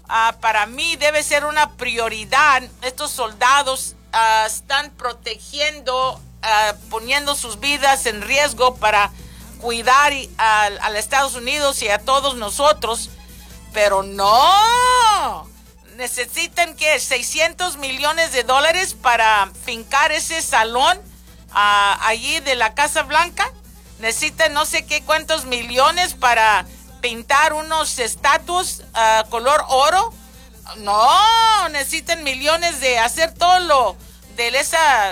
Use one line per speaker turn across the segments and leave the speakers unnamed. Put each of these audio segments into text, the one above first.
para mí debe ser una prioridad. Estos soldados están protegiendo, poniendo sus vidas en riesgo para cuidar a Estados Unidos y a todos nosotros, pero no, necesitan que $600 millones para fincar ese salón allí de la Casa Blanca. Necesitan no sé qué cuántos millones para pintar unos estatuas color oro. No, necesitan millones de hacer todo lo de esa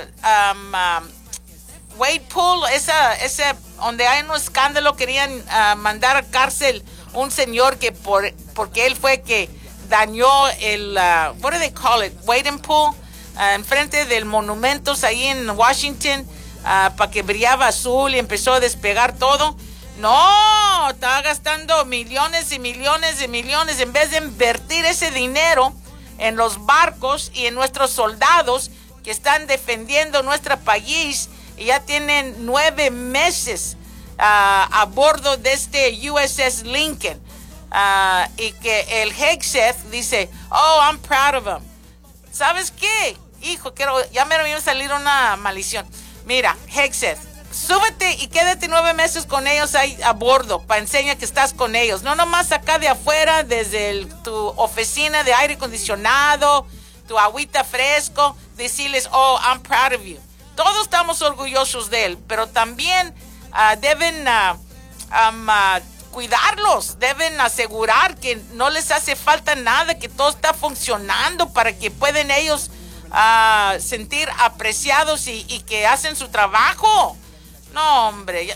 Wade Pool, ese donde hay un escándalo. Querían mandar a cárcel un señor que porque él fue que dañó el what do they call it, Wade Pool, enfrente del monumentos ahí en Washington, para que brillaba azul y empezó a despegar todo. No, estaba gastando millones y millones y millones en vez de invertir ese dinero en los barcos y en nuestros soldados que están defendiendo nuestro país y ya tienen 9 meses a bordo de este USS Lincoln. Y que el Hegseth dice, oh, I'm proud of him. ¿Sabes qué? Hijo, ya me iba a salir una maldición. Mira, Hegseth, súbete y quédate 9 meses con ellos ahí a bordo para enseñar que estás con ellos. No nomás acá de afuera, desde tu oficina de aire acondicionado, tu agüita fresco, decirles, oh, I'm proud of you. Todos estamos orgullosos de él, pero también deben cuidarlos, deben asegurar que no les hace falta nada, que todo está funcionando para que puedan ellos sentir apreciados y que hacen su trabajo. No, hombre,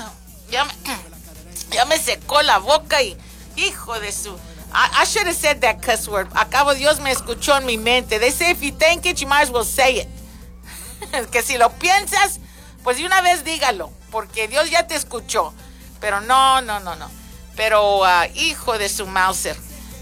ya me secó la boca y hijo de su... I should have said that cuss word. Acabo, Dios me escuchó en mi mente. They say if you think it, you might as well say it. Que si lo piensas, pues de una vez dígalo, porque Dios ya te escuchó. Pero no. Pero, hijo de su Mauser,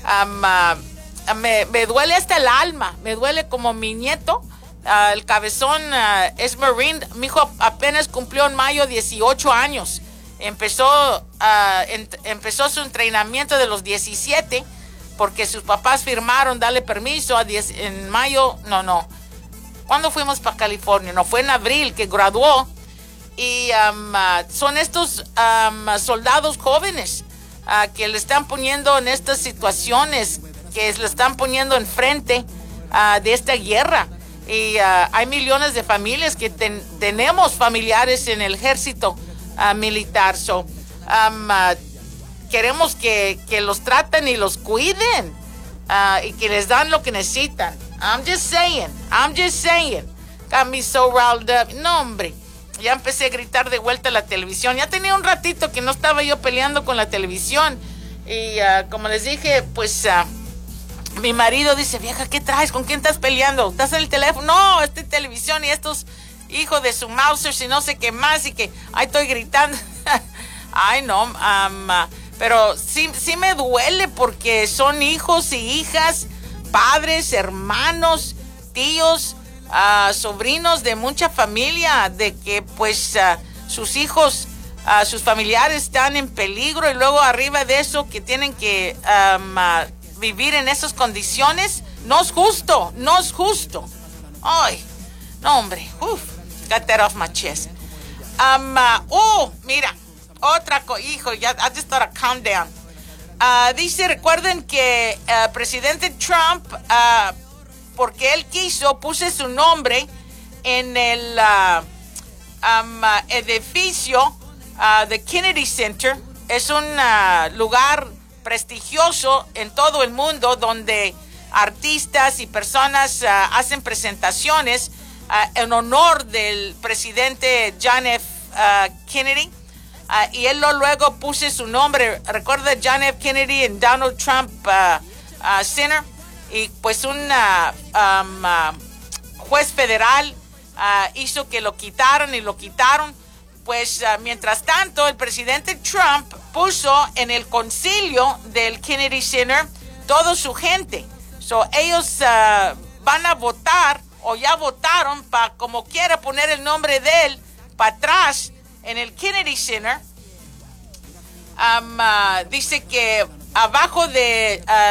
me duele hasta el alma. Me duele como mi nieto, el cabezón, es Marine. Mi hijo apenas cumplió en mayo 18 años. Empezó su entrenamiento de los 17, porque sus papás firmaron darle permiso en mayo. No. ¿Cuándo fuimos para California? No, fue en abril que graduó. Y son estos soldados jóvenes que le están poniendo en estas situaciones, que le están poniendo enfrente de esta guerra. Y hay millones de familias que tenemos familiares en el ejército militar. Queremos que los traten y los cuiden y que les dan lo que necesitan. I'm just saying. Got me so riled up. No, hombre. Ya empecé a gritar de vuelta a la televisión. Ya tenía un ratito que no estaba yo peleando con la televisión. Y como les dije, pues mi marido dice, vieja, ¿qué traes? ¿Con quién estás peleando? ¿Estás en el teléfono? No, esta televisión y estos hijos de su Mauser y no sé qué más. Y que ahí estoy gritando. Ay, no. Pero sí me duele porque son hijos y hijas, padres, hermanos, tíos, sobrinos de mucha familia, de que pues sus hijos, sus familiares están en peligro, y luego arriba de eso que tienen que vivir en esas condiciones. No es justo. Ay, no, hombre. Got that off my chest. Mira, hijo, ya, I just thought I'd calm down. Dice, recuerden que presidente Trump, porque él quiso, puse su nombre en el edificio de Kennedy Center. Es un lugar prestigioso en todo el mundo donde artistas y personas hacen presentaciones en honor del presidente John F. Kennedy. Y él luego puse su nombre. Recuerda John F. Kennedy en Donald Trump Center. Y pues un juez federal hizo que lo quitaron. Pues mientras tanto, el presidente Trump puso en el concilio del Kennedy Center toda su gente. Ellos van a votar, o ya votaron, para como quiera poner el nombre de él para atrás en el Kennedy Center. Dice que abajo de